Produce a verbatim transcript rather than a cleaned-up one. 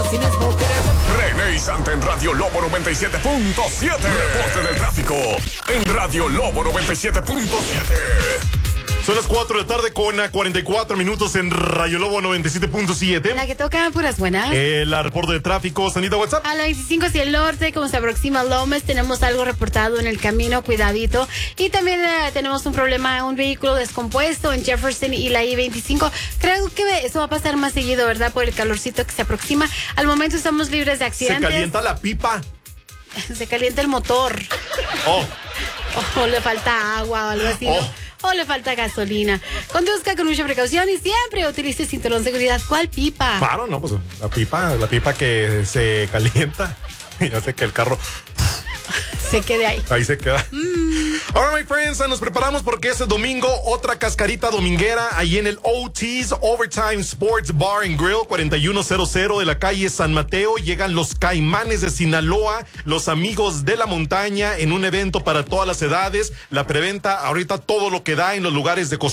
sin smoker. René y Santa en Radio Lobo noventa y siete punto siete. Reporte del tráfico en Radio Lobo noventa y siete punto siete. Son las cuatro de la tarde con cuarenta y cuatro minutos en Radio Lobo noventa y siete punto siete. La que toca puras buenas. Eh, la reporte de tráfico, Sanita, WhatsApp. A la veinticinco hacia el norte, como se aproxima Lomas, tenemos algo reportado en el camino, cuidadito. Y también eh, tenemos un problema, un vehículo descompuesto en Jefferson y la I veinticinco. Creo que eso va a pasar más seguido, ¿verdad? Por el calorcito que se aproxima. Al momento estamos libres de accidentes. Se calienta la pipa. Se calienta el motor. Oh. O le falta agua o algo así, Oh. ¿no? O le falta gasolina. Conduzca con mucha precaución y siempre utilice cinturón de seguridad. ¿Cuál pipa? Claro, no, pues la pipa, la pipa que se calienta y hace que el carro se quede ahí. Ahí se queda. Mm. Ahora, my friends, nos preparamos porque este domingo otra cascarita dominguera ahí en el O T's Overtime Sports Bar and Grill cuarenta y uno cero cero de la calle San Mateo. Llegan los Caimanes de Sinaloa, los amigos de la montaña en un evento para todas las edades. La preventa ahorita todo lo que da en los lugares de costumbre.